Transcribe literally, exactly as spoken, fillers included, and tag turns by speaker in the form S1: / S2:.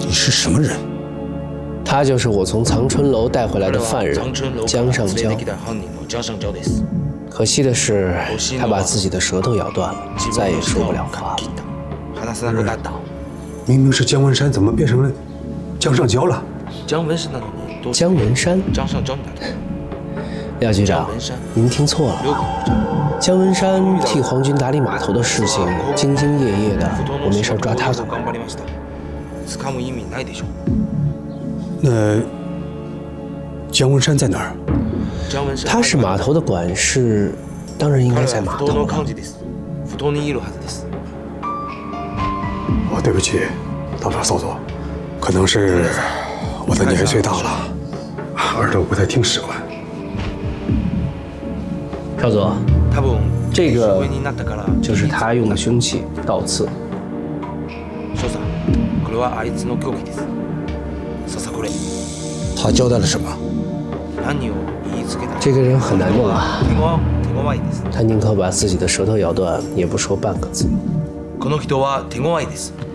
S1: 你是什么人？
S2: 他就是我从藏春楼带回来的犯人江上交。可惜的是，他把自己的舌头咬断了，再也说不了话了。
S1: 明明是姜文山，怎么变成了江上交了？
S2: 江文山？廖局长，您听错了。姜文山替皇军打理码头的事情，兢兢业业的，我没事抓他干嘛？
S1: 那姜文山在哪儿？
S2: 他是码头的管事，当然应该在码头了。
S1: 哦，对不起，道长嫂嫂，可能是我的年岁大了，耳朵不太听使唤。
S2: 少佐，这个就是他用的凶器刀刺。
S1: 他交代了什么？
S2: 这个人很难弄啊，他宁可把自己的舌头咬断，也不说半个字。